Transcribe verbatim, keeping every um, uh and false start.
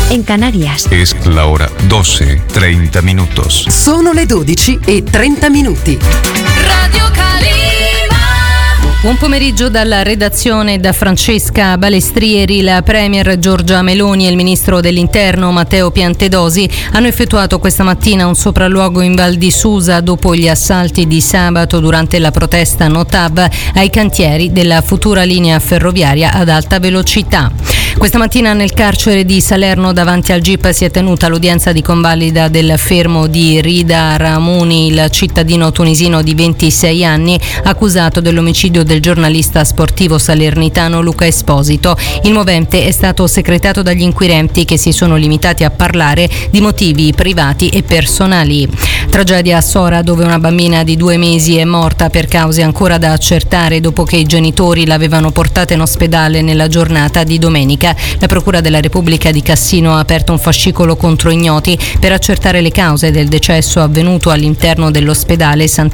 en Canarias. Es la hora doce, treinta minutos. Sono le dodici e trenta minuti. Radio Calima. Buon pomeriggio dalla redazione da Francesca Balestrieri. La Premier Giorgia Meloni e il Ministro dell'Interno Matteo Piantedosi hanno effettuato questa mattina un sopralluogo in Val di Susa dopo gli assalti di sabato durante la protesta No T A V ai cantieri della futura linea ferroviaria ad alta velocità. Questa mattina nel carcere di Salerno davanti al G I P si è tenuta l'udienza di convalida del fermo di Rida Ramouni, il cittadino tunisino di ventisei anni accusato dell'omicidio del giornalista sportivo salernitano Luca Esposito. Il movente è stato secretato dagli inquirenti che si sono limitati a parlare di motivi privati e personali. Tragedia a Sora, dove una bambina di due mesi è morta per cause ancora da accertare dopo che i genitori l'avevano portata in ospedale nella giornata di domenica. La Procura della Repubblica di Cassino ha aperto un fascicolo contro ignoti per accertare le cause del decesso avvenuto all'interno dell'ospedale Sant'Anna